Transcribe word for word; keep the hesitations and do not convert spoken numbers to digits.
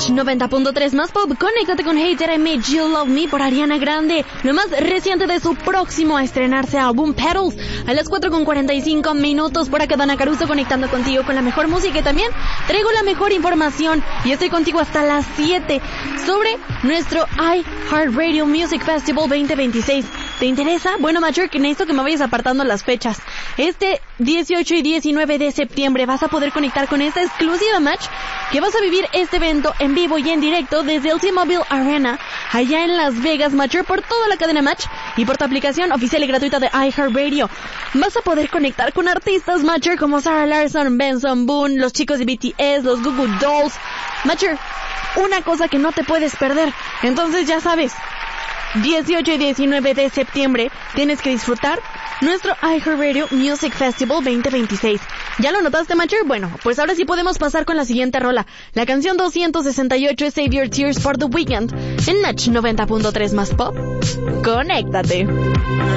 Match noventa punto tres más pop. Conéctate con Hey Did I Made You Love Me por Ariana Grande, lo más reciente de su próximo a estrenarse álbum Petals. A las cuatro con cuarenta y cinco minutos por acá Dana Caruso conectando contigo con la mejor música, y también traigo la mejor información y estoy contigo hasta las siete sobre nuestro iHeartRadio Music Festival veinte veintiséis. ¿Te interesa? Bueno, Macher, que necesito que me vayas apartando las fechas. Este dieciocho y diecinueve de septiembre vas a poder conectar con esta exclusiva match que vas a vivir este evento en vivo y en directo desde el T-Mobile Arena allá en Las Vegas, Macher, por toda la cadena Match y por tu aplicación oficial y gratuita de iHeartRadio. Vas a poder conectar con artistas, Macher, como Sarah Larson, Benson Boone, los chicos de B T S, los Goo Goo Dolls. Macher, una cosa que no te puedes perder. Entonces ya sabes, dieciocho y diecinueve de septiembre tienes que disfrutar nuestro iHeartRadio Music Festival veinte veintiséis. ¿Ya lo notaste, Macher? Bueno, pues ahora sí podemos pasar con la siguiente rola. La canción doscientos sesenta y ocho es Save Your Tears for the Weekend en Match noventa punto tres más pop. Conéctate.